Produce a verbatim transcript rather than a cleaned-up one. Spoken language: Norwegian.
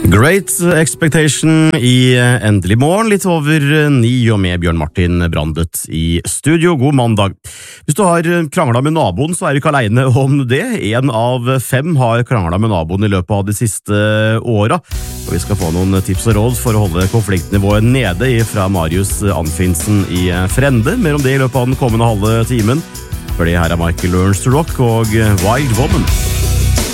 Great Expectation i Endelig morgen, litt over ni og med Bjørn Martin Brandet i studio. God mandag. Hvis du har kranglet med naboen, så er du ikke alene om det. En av fem har kranglet med naboen i løpet av de siste åra. Og vi skal få noen tips og råd for å holde konfliktnivået nede fra Marius Anfinsen i Frende. Mer om det i løpet av den kommende halve timen. For det her er Michael Learns to Rock og Wild Woman.